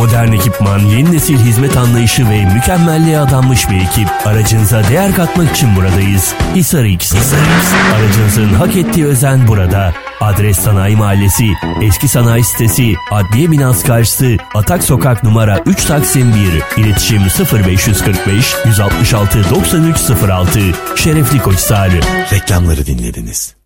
Modern ekipman, yeni nesil hizmet anlayışı ve mükemmelliğe adanmış bir ekip. Aracınıza değer katmak için buradayız. Hisar X. Aracınızın hak ettiği özen burada. Adres Sanayi Mahallesi, Eski Sanayi Sitesi, Adliye Binası karşısı, Atak Sokak numara 3 Taksim 1. İletişim 0545 166 9306. Şerefli Koçhisar. Reklamları dinlediniz.